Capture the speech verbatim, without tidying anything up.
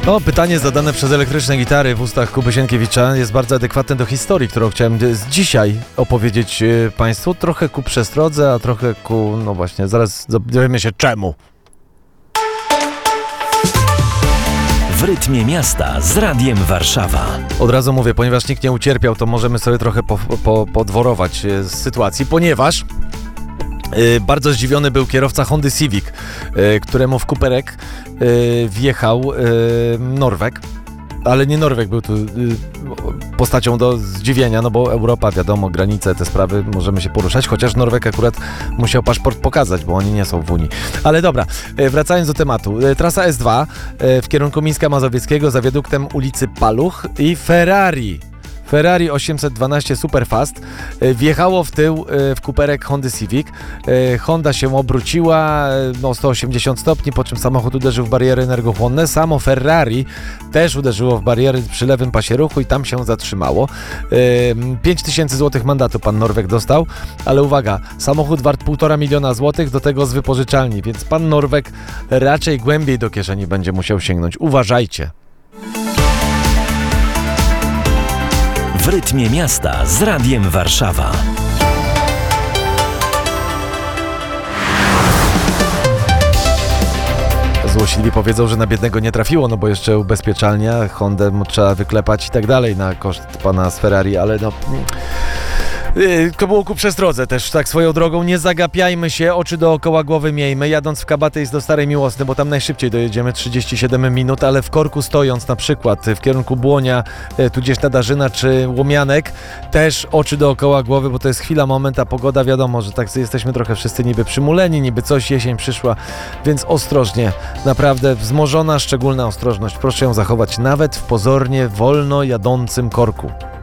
No, pytanie zadane przez elektryczne gitary w ustach Kuby Sienkiewicza jest bardzo adekwatne do historii, którą chciałem z dzisiaj opowiedzieć e, Państwu. Trochę ku przestrodze, a trochę ku, no właśnie, zaraz dowiemy się czemu. W rytmie miasta z Radiem Warszawa. Od razu mówię, ponieważ nikt nie ucierpiał, to możemy sobie trochę po, po, podworować e, z sytuacji, ponieważ e, bardzo zdziwiony był kierowca Hondy Civic, e, któremu w kuperek e, wjechał e, Norweg. Ale nie Norweg był tu y, postacią do zdziwienia, no bo Europa, wiadomo, granice, te sprawy, możemy się poruszać, chociaż Norweg akurat musiał paszport pokazać, bo oni nie są w Unii. Ale dobra, y, wracając do tematu. Y, trasa S dwa y, w kierunku Mińska Mazowieckiego za wiaduktem ulicy Paluch i Ferrari. Ferrari osiemset dwanaście Superfast wjechało w tył w kuperek Hondy Civic. Honda się obróciła no sto osiemdziesiąt stopni, po czym samochód uderzył w bariery energochłonne. Samo Ferrari też uderzyło w bariery przy lewym pasie ruchu i tam się zatrzymało. pięć tysięcy złotych mandatu pan Norweg dostał, ale uwaga, samochód wart półtora miliona złotych, do tego z wypożyczalni, więc pan Norweg raczej głębiej do kieszeni będzie musiał sięgnąć. Uważajcie. W rytmie miasta z Radiem Warszawa. Złośliwi powiedzą, że na biednego nie trafiło, no bo jeszcze ubezpieczalnia, Hondę trzeba wyklepać i tak dalej na koszt pana z Ferrari, ale no... To było ku przestrodze też, tak swoją drogą, nie zagapiajmy się, oczy dookoła głowy miejmy, jadąc w Kabatyś do Starej Miłosny, bo tam najszybciej dojedziemy, trzydzieści siedem minut, ale w korku stojąc na przykład w kierunku Błonia, tudzież Nadarzyna czy Łomianek, też oczy dookoła głowy, bo to jest chwila, moment, a pogoda wiadomo, że tak jesteśmy trochę wszyscy niby przymuleni, niby coś, jesień przyszła, więc ostrożnie, naprawdę wzmożona, szczególna ostrożność, proszę ją zachować nawet w pozornie wolno jadącym korku.